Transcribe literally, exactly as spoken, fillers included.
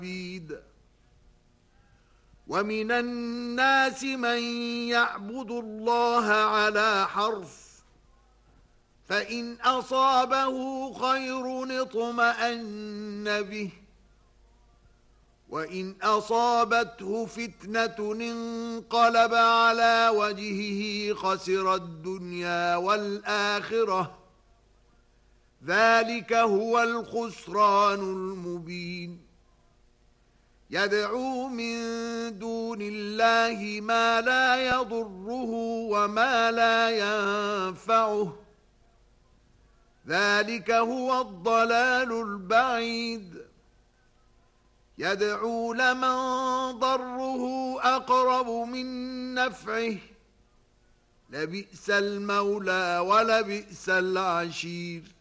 عبيد. ومن الناس من يعبد الله على حرف، فإن أصابه خير اطمأن به، وإن أصابته فتنة انقلب على وجهه خسر الدنيا والآخرة، ذلك هو الخسران المبين. يدعو من دون الله ما لا يضره وما لا ينفعه، ذلك هو الضلال البعيد. يدعو لمن ضره أقرب من نفعه، لبئس المولى ولبئس العشير.